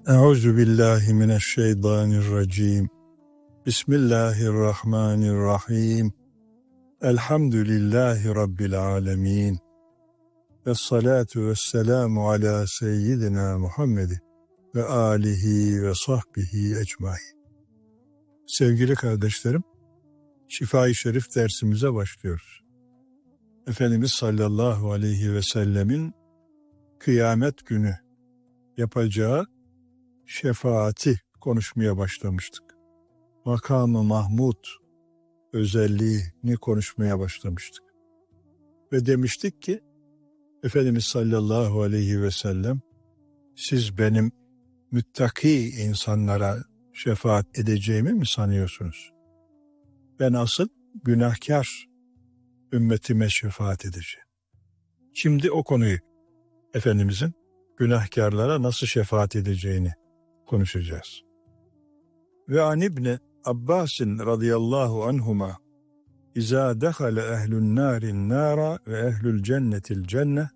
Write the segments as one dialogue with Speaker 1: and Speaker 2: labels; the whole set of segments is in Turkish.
Speaker 1: Euzu billahi mineşşeytanirracim. Bismillahirrahmanirrahim. Elhamdülillahi rabbil alamin. Vessalatu vesselamu ala seyyidina Muhammed ve alihi ve sahbihi ecmaîn. Sevgili kardeşlerim, Şifa-i Şerif dersimize başlıyoruz. Efendimiz sallallahu aleyhi ve sellemin kıyamet günü yapacağı şefaati konuşmaya başlamıştık. Makamı Mahmud özelliğini konuşmaya başlamıştık. Ve demiştik ki Efendimiz sallallahu aleyhi ve sellem siz benim müttaki insanlara şefaat edeceğimi mi sanıyorsunuz? Ben asıl günahkar ümmetime şefaat edeceğim. Şimdi o konuyu Efendimizin günahkarlara nasıl şefaat edeceğini konuşacağız. Ve an İbni Abbasin radıyallahu anhuma İzâ dehale ehlün nârin nâra ve ehlül cennetil cenne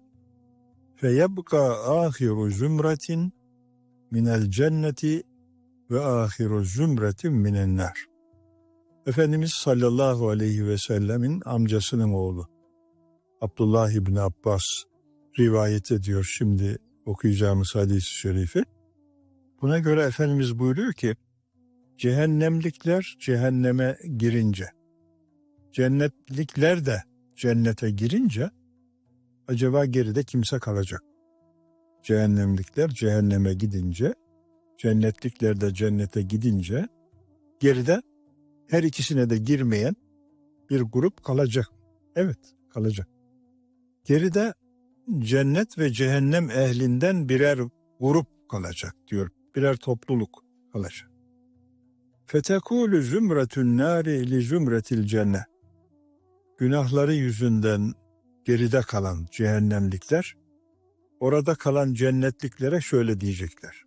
Speaker 1: feyebqa âhiru zümretin minel cenneti ve âhiru zümretin minen nâr. Efendimiz sallallahu aleyhi ve sellemin amcasının oğlu Abdullah İbni Abbas rivayet ediyor şimdi okuyacağımız hadis-i şerifi. Buna göre Efendimiz buyuruyor ki cehennemlikler cehenneme girince, cennetlikler de cennete girince acaba geride kimse kalacak? Cehennemlikler cehenneme gidince, cennetlikler de cennete gidince geride her ikisine de girmeyen bir grup kalacak. Evet, kalacak. Geride cennet ve cehennem ehlinden birer grup kalacak diyor. Birer topluluk kalacak. Fetekûlü zümretün nâri li zümretil cennet. Günahları yüzünden geride kalan cehennemlikler, orada kalan cennetliklere şöyle diyecekler.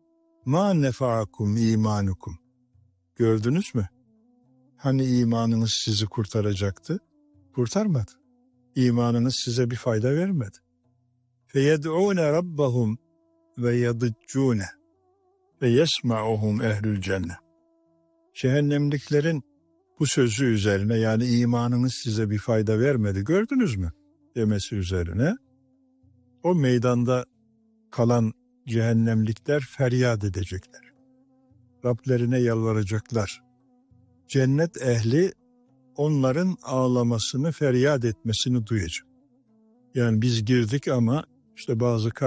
Speaker 1: Ma nefa'akum imanukum. Gördünüz mü? Hani imanınız sizi kurtaracaktı? Kurtarmadı. İmanınız size bir fayda vermedi. Feyed'ûne rabbahum ve yadiccûne ve yesma'uhum ehlül cennet. Cehennemliklerin bu sözü üzerine, yani imanınız size bir fayda vermedi, gördünüz mü demesi üzerine o meydanda kalan cehennemlikler feryat edecekler. Rablerine yalvaracaklar. Cennet ehli onların ağlamasını, feryat etmesini duyacak. Yani biz girdik ama işte bazı